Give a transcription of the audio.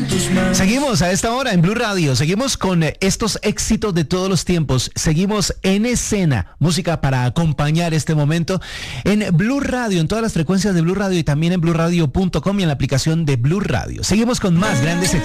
Seguimos a esta hora en Blue Radio, seguimos con estos éxitos de todos los tiempos, seguimos en escena, música para acompañar este momento en Blue Radio, en todas las frecuencias de Blue Radio y también en BlueRadio.com y en la aplicación de Blue Radio. Seguimos con más grandes éxitos.